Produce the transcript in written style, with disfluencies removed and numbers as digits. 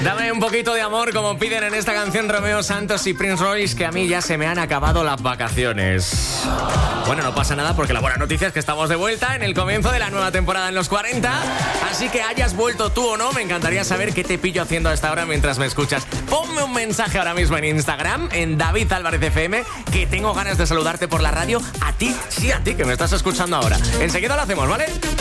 Dame un poquito de amor, como piden en esta canción Romeo Santos y Prince Royce, que a mí ya se me han acabado las vacaciones. Bueno, no pasa nada porque la buena noticia es que estamos de vuelta en el comienzo de la nueva temporada en los 40. Así que hayas vuelto tú o no, me encantaría saber qué te pillo haciendo a esta hora mientras me escuchas. Ponme un mensaje ahora mismo en Instagram, en David Álvarez FM, que tengo ganas de saludarte por la radio. A ti, sí, a ti, que me estás escuchando ahora. Enseguida lo hacemos, ¿vale?